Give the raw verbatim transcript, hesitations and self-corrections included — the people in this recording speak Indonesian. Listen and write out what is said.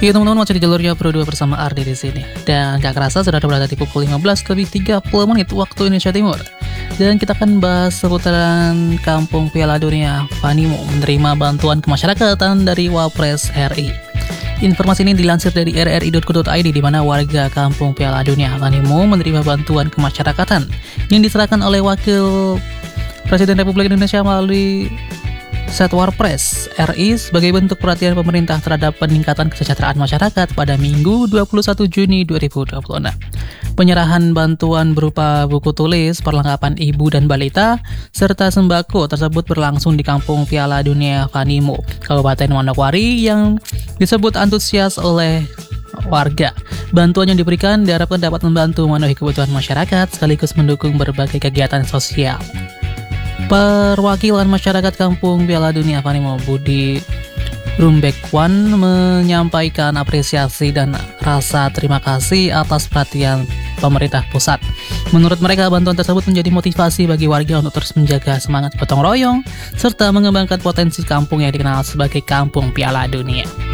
Oke teman-teman, masih di jalurnya Pro dua bersama Ardi di sini. Dan gak kerasa sudah berada di pukul lima belas lebih tiga puluh menit waktu Indonesia Timur. Dan kita akan bahas seputaran Kampung Piala Dunia. Vanimo menerima bantuan kemasyarakatan dari Wapres R I. Informasi ini dilansir dari r r i dot co dot i d, di mana warga Kampung Piala Dunia Vanimo menerima bantuan kemasyarakatan yang diserahkan oleh Wakil Presiden Republik Indonesia melalui Setwapres R I sebagai bentuk perhatian pemerintah terhadap peningkatan kesejahteraan masyarakat pada Minggu dua puluh satu Juni dua ribu dua puluh enam. Penyerahan bantuan berupa buku tulis, perlengkapan ibu dan balita, serta sembako tersebut berlangsung di Kampung Piala Dunia Vanimo, Kabupaten Manokwari, yang disebut antusias oleh warga. Bantuan yang diberikan diharapkan dapat membantu memenuhi kebutuhan masyarakat sekaligus mendukung berbagai kegiatan sosial. Perwakilan masyarakat Kampung Piala Dunia Vanimo, Budi Rumbekwan, menyampaikan apresiasi dan rasa terima kasih atas perhatian pemerintah pusat. Menurut mereka, bantuan tersebut menjadi motivasi bagi warga untuk terus menjaga semangat gotong royong serta mengembangkan potensi kampung yang dikenal sebagai Kampung Piala Dunia.